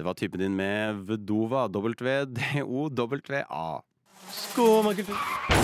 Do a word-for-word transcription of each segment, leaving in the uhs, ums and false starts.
Det var typen din med Vedova, W-D-O-W-A. Skomakultur.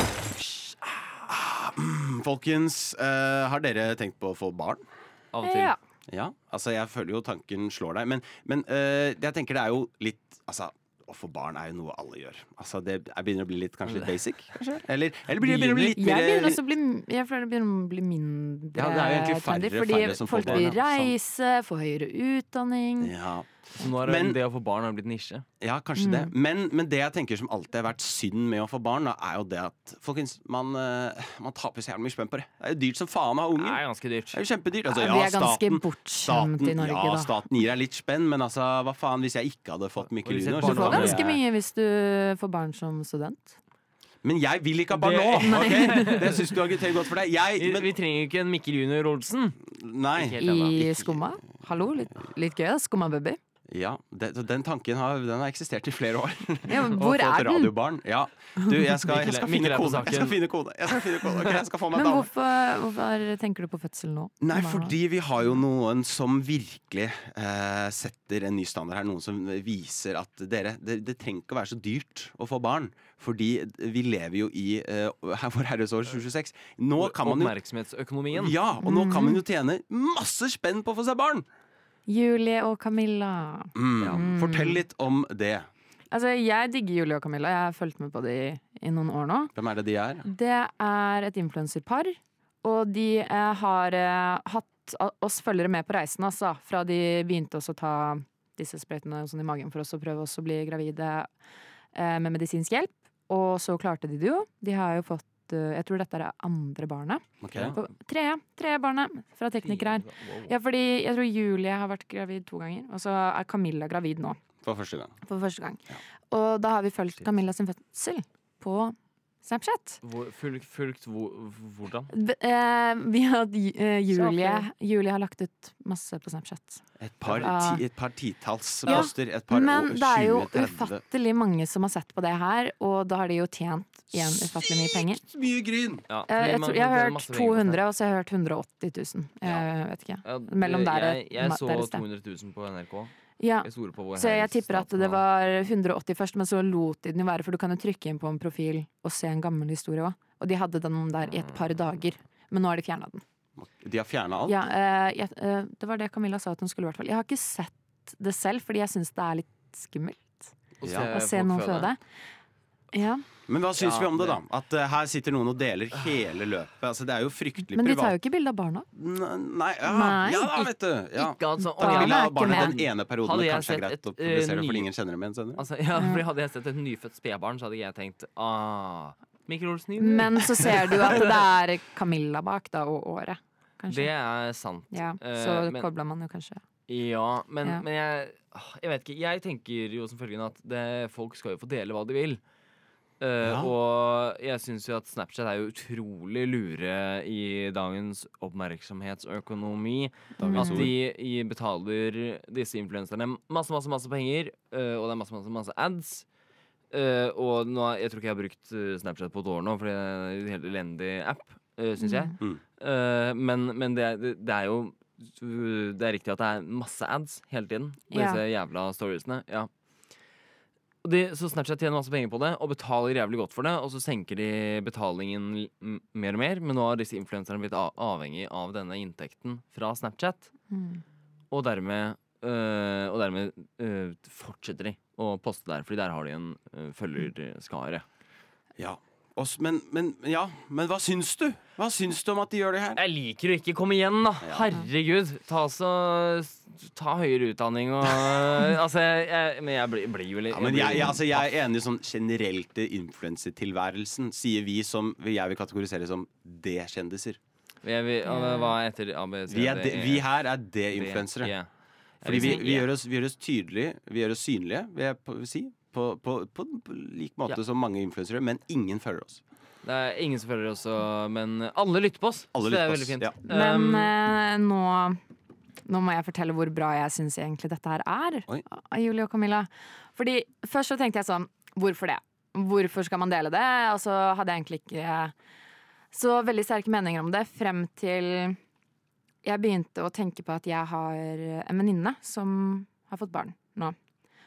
Folkens, uh, har dere tenkt på å få barn? Av og til. Ja. Ja, altså jeg føler jo tanken slår deg. Men, men uh, jeg tenker det er jo litt Altså, å få barn er jo noe alle gjør. Altså, det er begynner å bli litt, kanskje litt basic, kanskje? Eller, eller blir det begynner å bli litt Jeg mer begynner også å bli, jeg føler det begynner å bli mindre Ja, det er jo egentlig færre- trendy, fordi færre som får folk barn, vil ja. reise, få høyere utdanning. Ja, Så nå er det, Men- det å få barn har blitt nisje. ja kanskje det. Men, men det jeg tenker som alltid har vært synd med å få barn, da, er jo det at folkens, man, uh, man taper så jævlig mye spenn på det. Det er jo dyrt som faen å ha Det unger. er ganske dyrt. Det er jo kjempedyrt. Altså, Ja, ja, vi er ganske staten, bortskjemt i Norge, ja, da. staten gir deg litt spenn, men altså, hva faen hvis jeg ikke hadde fått Mikkel Og hvis et Junior? barn Du får Ja, ganske jeg- mye hvis du får barn som student. Men jeg vil ikke ha barn Det- nå! ok? Det syns du argumenterer godt for deg. Jeg, Vi, men, vi trenger jo ikke en Mikkel Junior Olsen. nei. Ikke helt ennå. I Skumma. Hallo, litt, litt gøy da, Skumma baby. Ja, det, den tanken har, den har eksistert i flere år. Ja, men Og hvor fått er den? radiobarn. Ja. Du, jeg skal, jeg skal Mikkel finne er på kode. Jeg skal saken. finne kode. Jeg skal finne kode. Ok, jeg skal få meg Men en dame. hvorfor, hvorfor tenker du på fødsel nå? Nei, Hva- fordi vi har jo noen som virkelig eh, setter en ny standard her. Noen som viser at dere, det, det trenger ikke å være så dyrt å få barn. Fordi vi lever jo i eh, Vår Herres år tjue tjueseks. Nå kan man jo Oppmerksomhetsøkonomien. Ja, og nå kan man jo tjene masse spenn på å få seg barn! Julie og Camilla. Mm. Fortell litt om det. Altså, jeg digger Julie og Camilla. Jeg har fulgt med på de i noen år nå. Hvem er det de er? Det er et influenserpar, og de eh, har eh, hatt a- oss følgere med på reisen, altså. Fra de begynte også å ta disse sprøytene sånn i magen for oss å prøve oss å bli gravide eh, med medisinsk hjelp. Og så klarte de det jo. De har jo fått eh, jeg tror dette er det andre barnet. Ok. På- Tredje, tredje barnet fra teknikere her. Ja, fordi jeg tror Julie har vært gravid to ganger, og så er Camilla gravid nå. For første gang. For første gang. Og da har vi fulgt Camilla sin fødsel på Snapchat. Hvor, fulgt, fulgt hvor, hvordan? B eh, vi har, eh, Julie, Julie har lagt ut masse på Snapchat. Et par, Ja. ti, et par titalls Ja, poster. Et par Men år, det er jo tjue, tretti. ufattelig mange som har sett på det her, og da har de jo tjent igjen ufattelig mye penger. Sykt mye gryn! Ja, Eh, fordi Jeg, man tror, jeg kan har tjene hørt masse penger på to hundre, det. og så har jeg hørt hundre og åtti tusen. Jeg vet ikke. Ja, Mellom der jeg, jeg ma- så der et sted. to hundre tusen på N R K. Ja. Jeg stoler på vår Så jeg Herres tipper at det statsplan. var hundre og åtti først, men så lot de den jo være, for du kan jo trykke inn på en profil og se en gammel historie òg. Og de hadde den der i et par dager, men nå har de fjerna den. De har fjerna alt. Ja, eh, jeg, eh, det var det Camilla sa at hun skulle, i hvert fall. Jeg har ikke sett det selv, fordi jeg syns det er litt skummelt Og Ja. å se folk noen føde. Ja. Men hva syns Ja, vi om det, det- da? At eh, her sitter noen og deler hele løpet. Altså, det er jo fryktelig Men de tar privat. jo ikke bilde av barna. N- Nei, ja, Nei. ja da, vet du. Ja. Ikke altså, Da Camilla er har ikke barnet med. den ene perioden Hadde det jeg kanskje er sett greit et, å publisere eh, ny- fordi ingen kjenner dem igjen senere. Altså, ja, fordi hadde jeg sett et nyfødt spedbarn, så hadde jeg tenkt ah, Mikkel Olsen Junior. Men så ser du at det er Camilla bak, da, og året. Kanskje. Det er sant. Ja, Eh, så men- kobler man jo kanskje. Ja, men, Ja. men jeg ah, Jeg vet ikke. Jeg tenker jo som følgende at det, folk skal jo få dele hva de vil. Eh, Ja. Og jeg syns jo at Snapchat er jo utrolig lure i dagens oppmerksomhetsøkonomi. Dagens At ord. de i betaler disse influenserne masse, masse, masse penger, eh, og det er masse, masse, masse ads. Eh, og nå, jeg tror ikke jeg har brukt eh, Snapchat på et år nå, for det er en helt elendig app, uh, syns jeg. Mm. Eh, men men det, er- det, det er jo Det er riktig at det er masse ads hele tiden på Ja. disse jævla storiesene. Ja. Og de, så Snapchat tjener masse penger på det og betaler jævlig godt for det, og så senker de betalingen m- mer og mer, men nå har disse influenserne blitt a- avhengig av denne inntekten fra Snapchat, Mm. og dermed øh, og dermed øh, fortsetter de å poste der, fordi der har de en øh, følgerskare. Ja. Oss, men, men, ja. Men hva syns du? Hva syns du om at de gjør det her? Jeg liker å ikke komme igjen, da. Ja. Herregud. Ta, så, ta høyere utdanning og Altså, jeg, jeg, men jeg blir, blir jo litt Ja, men jeg, jeg, altså, jeg er enig sånn generelt i influensertilværelsen, sier vi som jeg vil kategorisere som D-kjendiser. jeg, vil- ja, Hva heter A, B, C, Vi, er D, de, E, vi her er D, D-influensere. E. Fordi vi, Jeg vil si vi, E. gjør oss, vi gjør oss tydelige, vi gjør oss synlige, vil jeg på, si. På, på, på, på lik måte Ja. som mange influensere, men ingen følger oss. Det er ingen som følger oss, og- men alle lytter på oss. Alle så det er lytter på veldig oss, fint. ja. Men Um, eh, nå Nå må jeg fortelle hvor bra jeg syns egentlig dette her er Oi. av Julie og Camilla. Fordi først så tenkte jeg sånn, hvorfor det? Hvorfor skal man dele det? Og så hadde jeg egentlig ikke så veldig sterke meninger om det frem til jeg begynte å tenke på at jeg har en venninne som har fått barn nå.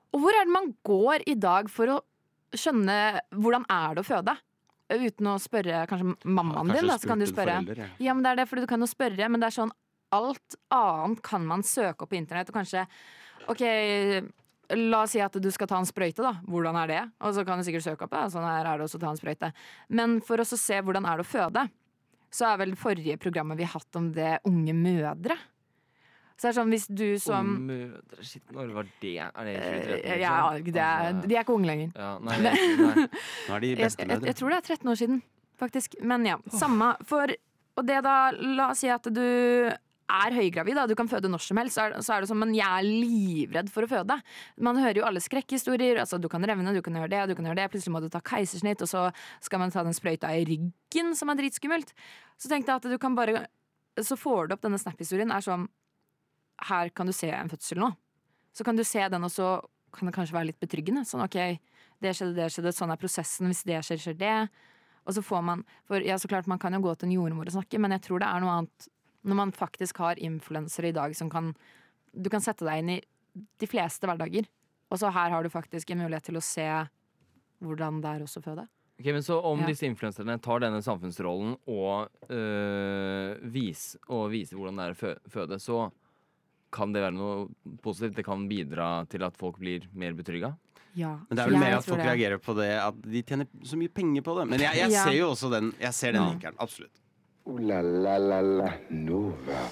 Og hvor er det man går i dag for å skjønne hvordan er det å føde? Uten å spørre kanskje mammaen din, da, så kan du spørre. Forelder, ja. Ja, men det er det, fordi du kan jo spørre, men det er sånn alt annet kan man søke opp på internett, og kanskje OK, la oss si at du skal ta en sprøyte, da. Hvordan er det? Og så kan du sikkert søke opp det. Sånn her er det også å ta en sprøyte. Men for oss å se hvordan er det å føde, så er vel forrige programmet vi har hatt om det unge mødre. Så det er sånn hvis du som Unge mødre, shit, når var det? Er det tjuetre? Eh, Ja, det er, de er ikke unge lenger. Ja, nei, nei, nei. Nå er de Jeg, jeg, bestemødre. jeg tror det er tretten år siden, faktisk. Men ja, samme. For, og det da, la oss si at du er høygravid, da. Du kan føde når som helst. Så er, så er det sånn, men jeg er livredd for å føde. Man hører jo alle skrekkhistorier. Altså, du kan revne, du kan gjøre det, du kan gjøre det. Plutselig må du ta keisersnitt, og så skal man ta den sprøyta i ryggen, som er dritskummelt. Så tenkte jeg at du kan bare Så får du opp denne Snap-historien. Er sånn Her kan du se en fødsel nå. Så kan du se den, og så kan det kanskje være litt betryggende. Sånn, ok, det skjedde, det skjedde, sånn er prosessen. Hvis det skjer, skjer det. Og så får man For ja, så klart, man kan jo gå til en jordmor og snakke, men jeg tror det er noe annet når man faktisk har influensere i dag som kan Du kan sette deg inn i de fleste hverdager. Og så her har du faktisk en mulighet til å se hvordan det er også å føde. Ok, men så om Ja. disse influenserne tar denne samfunnsrollen og, øh, vis, og viser hvordan det er å fø- føde, så kan det være noe positivt. Det kan bidra til at folk blir mer betrygga. Ja. Men det er vel Jeg mer at tror folk det. reagerer på det at de tjener så mye penger på det. Men jeg, jeg Ja. ser jo også den Jeg ser den Ja. vinkelen. Absolutt. Ooh la la la la Nova.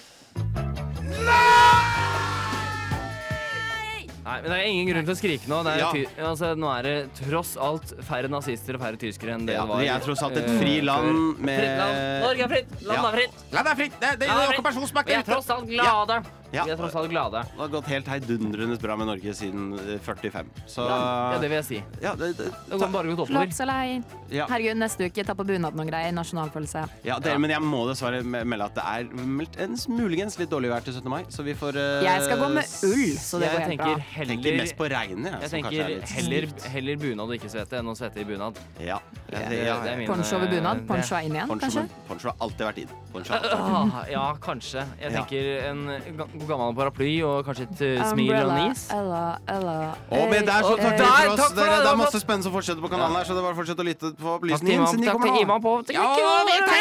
Nei, men det er ingen grunn til å skrike nå. Det er Ja. ty altså, nå er det tross alt færre nazister og færre tyskere enn det Ja, det var. vi er tross alt et øh, fri land før. med Fritt land. Norge er fritt! Landet Ja. er fritt! Landet er fritt! Det, det, det Landet er er fritt. okkupasjonsmakt Vi der er ute! tross alt glade. Ja. Vi er tross alt glade. Det har gått helt heidundrende bra med Norge siden eh, førtifem. Så Ja, det vil jeg si. ja, det, det, Det har bare gått oppover. Flott, så lei. ja. Herregud, neste uke ta på bunad noen greier. Nasjonalfølelse. Ja, dere, men jeg må dessverre me- melde at det er meldt en muligens litt dårlig vær til syttende mai, så vi får eh, Jeg skal gå med ull, så det Jeg går helt tenker bra. Tenker heller mest på regnet. Ja, Jeg som kanskje tenker er litt heller, stivt. heller bunad og ikke svette enn å svette i bunad. Ja. Ja, Det- det, ja, det er ja. min- Poncho over bunad. det- Poncho er inn igjen, Poncho, kanskje? men Poncho har alltid vært inn. Poncho har alltid vært inn. Ah, ja, kanskje. Jeg Ja. tenker en ga- god gammel paraply og kanskje et uh, smil og en is. Ella, Ella. Og med der så Eh, takker eh, vi Der, for oss. takk for Dere, det, det er det var masse spennende som fortsetter på kanalen her, så det er bare å fortsette å lytte på Takk til opplysningen. Iman, siden de takk kommer til nå. Iman på Ja,